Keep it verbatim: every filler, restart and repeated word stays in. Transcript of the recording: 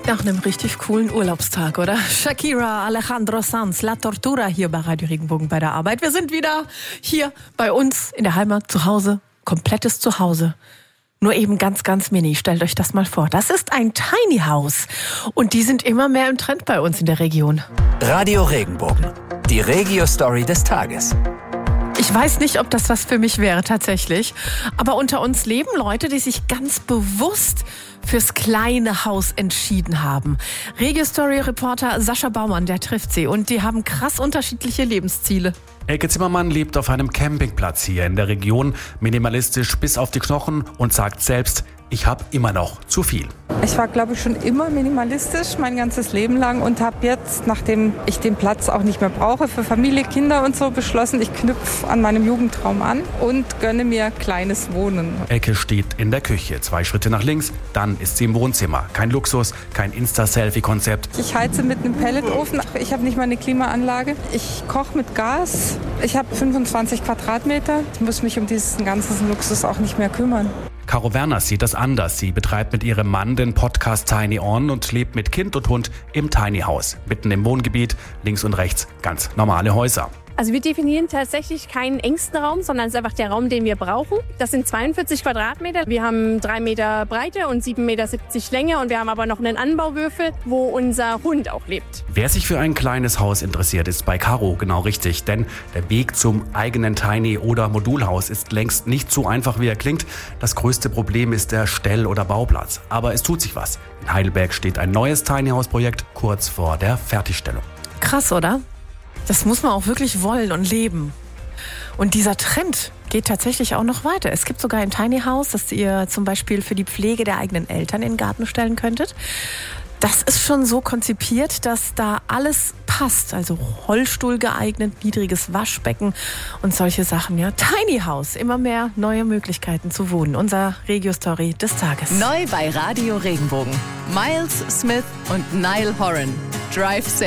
nach einem richtig coolen Urlaubstag, oder? Shakira, Alejandro Sanz, La Tortura hier bei Radio Regenbogen bei der Arbeit. Wir sind wieder hier bei uns in der Heimat, zu Hause, komplettes Zuhause. Nur eben ganz, ganz mini. Stellt euch das mal vor. Das ist ein Tiny House. Und die sind immer mehr im Trend bei uns in der Region. Radio Regenbogen. Die Regio-Story des Tages. Ich weiß nicht, ob das was für mich wäre tatsächlich. Aber unter uns leben Leute, die sich ganz bewusst fürs kleine Haus entschieden haben. Regio-Story-Reporter Sascha Baumann, der trifft sie. Und die haben krass unterschiedliche Lebensziele. Elke Zimmermann lebt auf einem Campingplatz hier in der Region, minimalistisch bis auf die Knochen und sagt selbst, ich habe immer noch zu viel. Ich war, glaube ich, schon immer minimalistisch mein ganzes Leben lang und habe jetzt, nachdem ich den Platz auch nicht mehr brauche, für Familie, Kinder und so beschlossen, ich knüpfe an meinem Jugendtraum an und gönne mir kleines Wohnen. Elke steht in der Küche, zwei Schritte nach links, dann ist sie im Wohnzimmer. Kein Luxus, kein Insta-Selfie-Konzept. Ich heize mit einem Pelletofen, ich habe nicht mal eine Klimaanlage. Ich koche mit Gas, ich habe fünfundzwanzig Quadratmeter. Ich muss mich um diesen ganzen Luxus auch nicht mehr kümmern. Caro Werner sieht das anders. Sie betreibt mit ihrem Mann den Podcast Tiny On und lebt mit Kind und Hund im Tiny House. Mitten im Wohngebiet, links und rechts ganz normale Häuser. Also wir definieren tatsächlich keinen engsten Raum, sondern es ist einfach der Raum, den wir brauchen. Das sind zweiundvierzig Quadratmeter. Wir haben drei Meter Breite und sieben Meter siebzig Länge und wir haben aber noch einen Anbauwürfel, wo unser Hund auch lebt. Wer sich für ein kleines Haus interessiert, ist bei Caro genau richtig. Denn der Weg zum eigenen Tiny- oder Modulhaus ist längst nicht so einfach, wie er klingt. Das größte Problem ist der Stell- oder Bauplatz. Aber es tut sich was. In Heidelberg steht ein neues Tiny-House-Projekt kurz vor der Fertigstellung. Krass, oder? Das muss man auch wirklich wollen und leben. Und dieser Trend geht tatsächlich auch noch weiter. Es gibt sogar ein Tiny House, das ihr zum Beispiel für die Pflege der eigenen Eltern in den Garten stellen könntet. Das ist schon so konzipiert, dass da alles passt. Also Rollstuhl geeignet, niedriges Waschbecken und solche Sachen. Ja, Tiny House, immer mehr neue Möglichkeiten zu wohnen. Unser Regio-Story des Tages. Neu bei Radio Regenbogen. Miles Smith und Niall Horan. Drive safe.